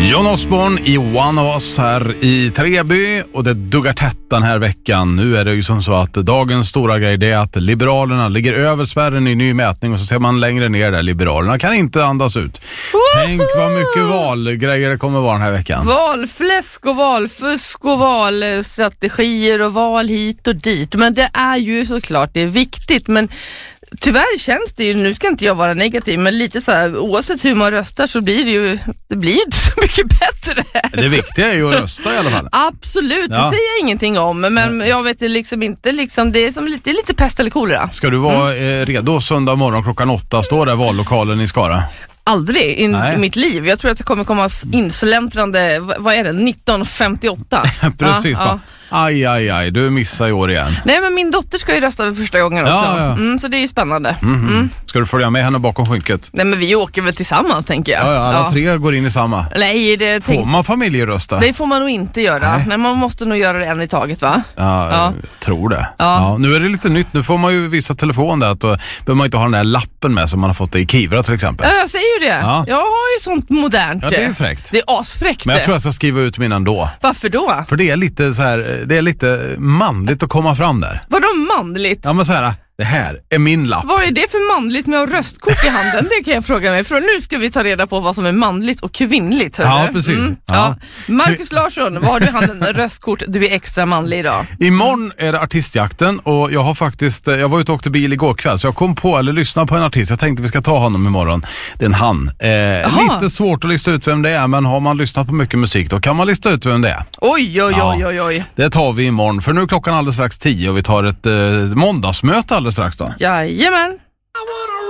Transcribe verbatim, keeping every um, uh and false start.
John Osborne i One of Us här i Treby, och det duggar tätt den här veckan. Nu är det ju som så att dagens stora grej är att Liberalerna ligger över spärren i ny mätning, och så ser man längre ner där Liberalerna kan inte andas ut. Woho! Tänk vad mycket valgrejer det kommer vara den här veckan. Valfläsk och valfusk och valstrategier och val hit och dit. Men det är ju såklart, det är viktigt, men tyvärr känns det ju, nu ska inte jag vara negativ, men lite så här, oavsett hur man röstar så blir det ju, det blir inte så mycket bättre. Det viktiga är ju att rösta i alla fall. Absolut, det ja. säger jag ingenting om, men ja. jag vet det liksom inte, liksom, det är som lite, lite pest eller kolera. Ska du vara mm. eh, redo söndag morgon klockan åtta, står där vallokalen i Skara? Aldrig i, i mitt liv. Jag tror att det kommer komma insläntrande, vad är det, nitton femtioåtta. Precis, ja, ja. Aj, aj, aj, du missar i år igen. Nej, men min dotter ska ju rösta för första gången också. Ja, ja. Mm, så det är ju spännande. Mm-hmm. Mm. Ska du följa med henne bakom skynket? Nej, men vi åker väl tillsammans, tänker jag. Ja, ja alla ja. tre går in i samma. Nej, det får tänk... man familjerösta? Det får man nog inte göra. Nej. Nej, man måste nog göra det en i taget, va? Ja, ja. jag tror det. Ja. Ja, nu är det lite nytt. Nu får man ju vissa telefon där. Att då behöver man inte ha den där lappen med som man har fått i Kivra till exempel. Ja, jag säger ju det. Ja. Jag har ju sånt modernt. Ja, det är fräckt. Det är asfräckt. Men jag tror jag ska skriva ut min ändå. Varför då? För det är lite så här, det är lite manligt att komma fram där. Vadå manligt? Ja, men så här, det här är min lapp. Vad är det för manligt med att ha röstkort i handen? Det kan jag fråga mig. För nu ska vi ta reda på vad som är manligt och kvinnligt. Hörru. Ja, precis. Mm. Ja. Ja. Marcus Larsson, vad har du i handen? Röstkort, du är extra manlig idag. Imorgon är det artistjakten, och jag har faktiskt, jag var ute och åkte bil igår kväll, så jag kom på, eller lyssnade på en artist. Jag tänkte vi ska ta honom imorgon. Det är en han. Eh, lite svårt att lista ut vem det är, men har man lyssnat på mycket musik då kan man lista ut vem det är. Oj, oj, ja. oj, oj, oj. Det tar vi imorgon, för nu är klockan alldeles strax tio och vi tar ett eh, måndagsmöte alldeles strax då. Jajamän.